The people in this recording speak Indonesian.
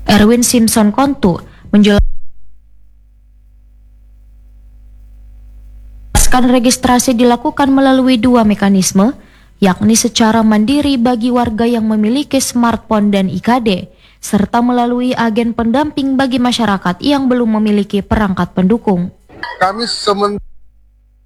Erwin Simpson Kontu menjelaskan registrasi dilakukan melalui dua mekanisme, yakni secara mandiri bagi warga yang memiliki smartphone dan IKD, serta melalui agen pendamping bagi masyarakat yang belum memiliki perangkat pendukung. Kami sementara